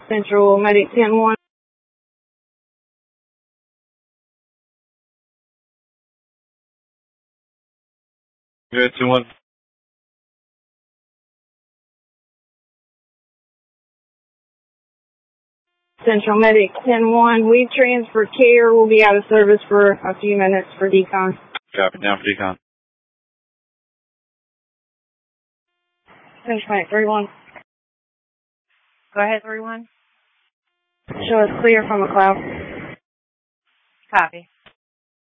Central Medic 10-1. Good, 2-1. Central Medic 10-1. We transfer care. We'll be out of service for a few minutes for decon. Copy, down for decon. Central Medic 3-1. Go ahead, 3-1. Show us clear from McLeod. Copy.